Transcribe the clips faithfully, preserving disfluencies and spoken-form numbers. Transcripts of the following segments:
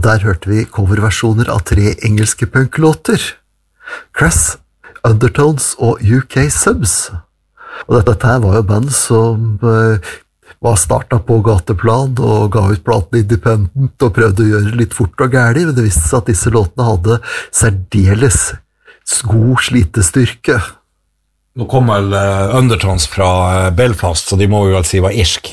der hørte vi coverversjoner av tre engelske punklåter. Crass, Undertones og U K Subs. Og dette her var jo band som uh, var startet på gateplan og ga ut platen Independent og prøvde å gjøre det litt fort og gærlig, men det viste seg at disse låtene hadde særdeles god slitestyrke. Nå kom vel uh, Undertones fra uh, Belfast, så de må jo vel si var irsk.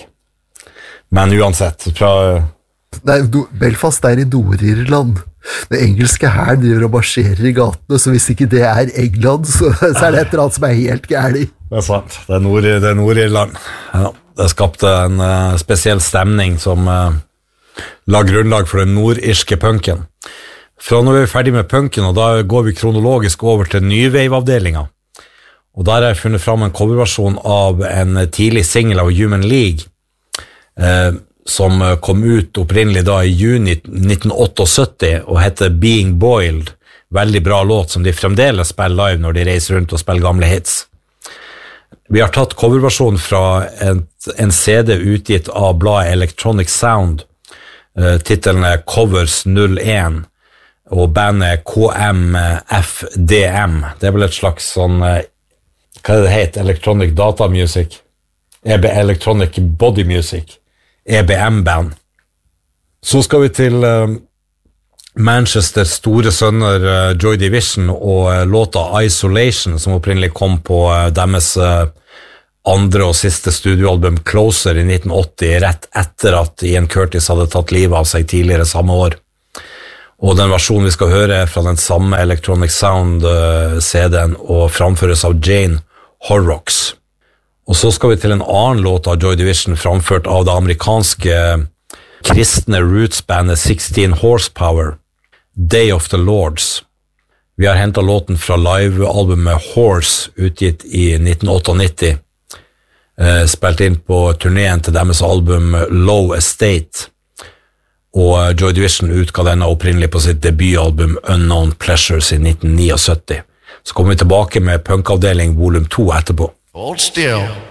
Men uansett, fra... Nei, Belfast er i Nord-Irland. Det engelske her driver og marsjerer i gatene, så hvis ikke det er England, så, så er det et eller annet som er helt gærlig. Det er sant, det er, Nord, det er Nord-Irland. Ja, det skapte en uh, spesiell stemning som uh, la grunnlag for den nordirske punken. Fra nå er vi ferdig med punken, og da går vi kronologisk over til nyveivavdelingen. Og der har jeg funnet fram en coverversjon av en tidlig single av Human League, uh, som kom ut opprinnelig da i juni nitten syttiåtte og heter Being Boiled. Veldig bra låt som de fremdeles spiller live når de reiser rundt og spiller gamle hits. Vi har tatt coverversjonen fra en, en C D utgitt av bladet Electronic Sound. Uh, Titelen er Covers null én, og bandet K M F D M. Det er vel et slags sånn, uh, hva er det het? Electronic Data Music? E B Electronic Body Music? E B M-band. Så skal vi til uh, Manchester store sønner uh, Joy Division og uh, låta Isolation, som opprinnelig kom på uh, deres uh, andre og siste studioalbum Closer i nitten åtti, rett etter at Ian Curtis hadde tatt livet av seg tidligere samme år. Og den versjonen vi skal høre er fra den samme Electronic Sound uh, C D-en og framføres av Jane Horrocks. Og så skal vi til en annen låt av Joy Division framført av det amerikanske kristne rootsbandet sixteen Horsepower, Day of the Lords. Vi har hentet låten fra livealbumet Horse, utgitt i nitten nittiåtte, eh, spilt inn på turneen til deres album Low Estate, og Joy Division utga denne opprinnelig på sitt debutalbum Unknown Pleasures i nitten syttioni. Så kommer vi tilbake med punkavdeling volum to etterpå. Hold still.